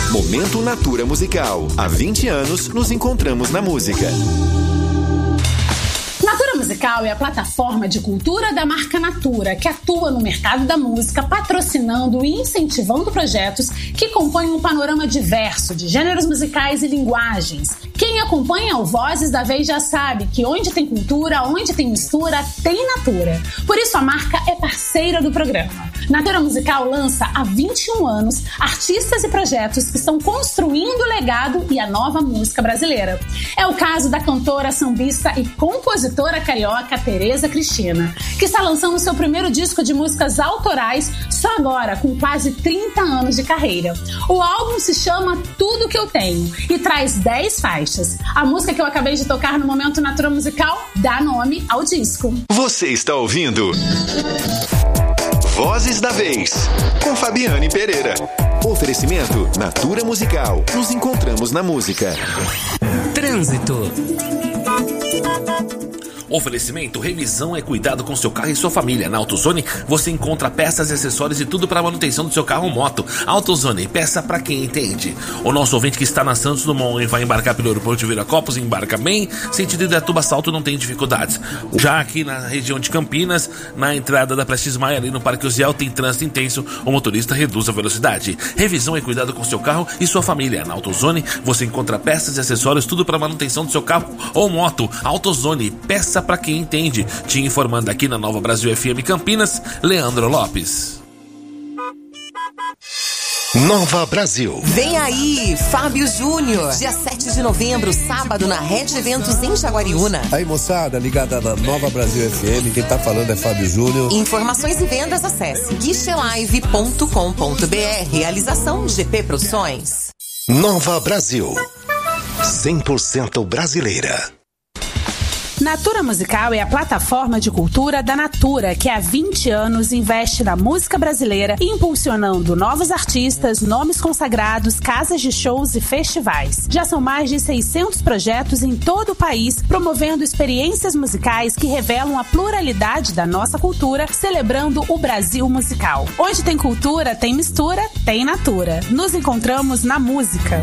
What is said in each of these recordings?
Momento Natura Musical. Há 20 anos nos encontramos na música. Natura Musical é a plataforma de cultura da marca Natura, que atua no mercado da música, patrocinando e incentivando projetos que compõem um panorama diverso de gêneros musicais e linguagens. Quem acompanha o Vozes da Vez já sabe que onde tem cultura, onde tem mistura, tem Natura. Por isso a marca é parceira do programa. Natura Musical lança há 21 anos artistas e projetos que estão construindo o legado e a nova música brasileira. É o caso da cantora, sambista e compositora carioca Tereza Cristina, que está lançando seu primeiro disco de músicas autorais só agora, com quase 30 anos de carreira. O álbum se chama Tudo Que Eu Tenho e traz 10 faixas. A música que eu acabei de tocar no Momento Natura Musical dá nome ao disco. Você está ouvindo Vozes da Vez, com Fabiane Pereira. Oferecimento Natura Musical. Nos encontramos na música. Trânsito. Oferecimento, revisão é cuidado com seu carro e sua família. Na AutoZone você encontra peças e acessórios e tudo para a manutenção do seu carro ou moto. AutoZone, peça para quem entende. O nosso ouvinte que está na Santos Dumont e vai embarcar pelo aeroporto de Viracopos, embarca bem. Sentido Indaiatuba Salto não tem dificuldades. Já aqui na região de Campinas, na entrada da Prestes Maia, ali no Parque Uziel, tem trânsito intenso. O motorista reduz a velocidade. Revisão é cuidado com seu carro e sua família. Na AutoZone você encontra peças e acessórios, tudo para a manutenção do seu carro ou moto. AutoZone, peça para quem entende. Te informando aqui na Nova Brasil FM Campinas, Leandro Lopes. Nova Brasil. Vem aí, Fábio Júnior. Dia 7 de novembro, sábado, na Red Eventos em Jaguariúna. Aí, moçada, ligada na Nova Brasil FM, quem tá falando é Fábio Júnior. Informações e vendas, acesse guichelive.com.br. Realização GP Produções. Nova Brasil. 100% brasileira. Natura Musical é a plataforma de cultura da Natura, que há 20 anos investe na música brasileira, impulsionando novos artistas, nomes consagrados, casas de shows e festivais. Já são mais de 600 projetos em todo o país, promovendo experiências musicais que revelam a pluralidade da nossa cultura, celebrando o Brasil musical. Onde tem cultura, tem mistura, tem Natura. Nos encontramos na música.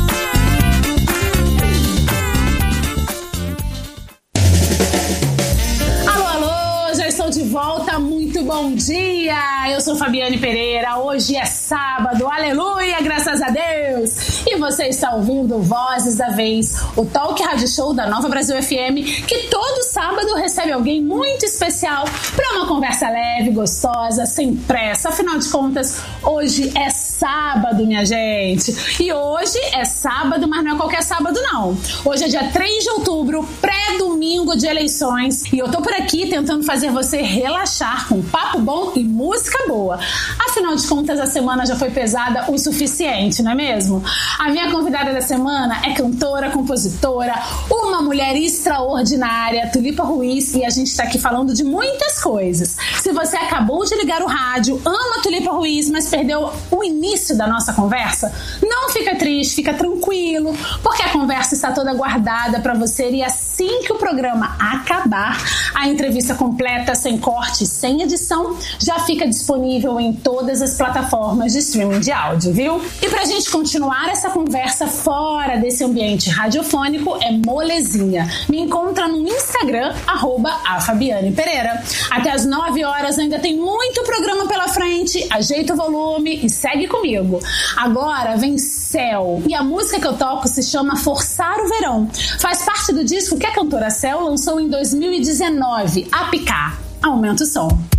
De volta, muito bom dia! Eu sou Fabiane Pereira, hoje é sábado, aleluia, graças a Deus! E você está ouvindo Vozes da Vez, o talk rádio show da Nova Brasil FM, que todo sábado recebe alguém muito especial para uma conversa leve, gostosa, sem pressa. Afinal de contas, hoje é sábado, minha gente! E hoje é sábado, mas não é qualquer sábado não. Hoje é dia 3 de outubro, pré-domingo de eleições, e eu tô por aqui tentando fazer você relaxar com papo bom e música boa. Afinal de contas, a semana já foi pesada o suficiente, não é mesmo? A minha convidada da semana é cantora, compositora, uma mulher extraordinária, Tulipa Ruiz, e a gente tá aqui falando de muitas coisas. Se você acabou de ligar o rádio, ama Tulipa Ruiz, mas perdeu o início da nossa conversa, não fica triste, fica tranquilo, porque a conversa está toda guardada para você e assim que o programa acabar, a entrevista completa, sem corte, sem edição, já fica disponível em todas as plataformas de streaming de áudio, viu? E pra gente continuar essa conversa fora desse ambiente radiofônico, é molezinha. Me encontra no Instagram, @afabianepereira. Até às 9 horas ainda tem muito programa pela frente, ajeita o volume e segue comigo. Agora vem Céu, e a música que eu toco se chama Forçar o Verão. Faz parte do disco que a cantora Céu lançou em 2019, A Picar. Aumenta o som.